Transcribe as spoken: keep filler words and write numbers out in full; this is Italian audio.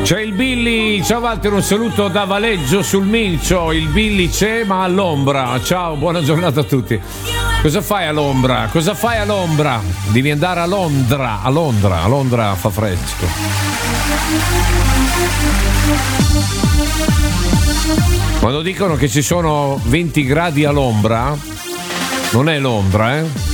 C'è il Billy, ciao Walter, un saluto da Valeggio sul Mincio. Il Billy c'è ma all'ombra. Ciao, buona giornata a tutti. Cosa fai a Londra? Cosa fai a Londra? Devi andare a Londra, a Londra, a Londra fa fresco. Quando dicono che ci sono venti gradi all'ombra, non è Londra, eh?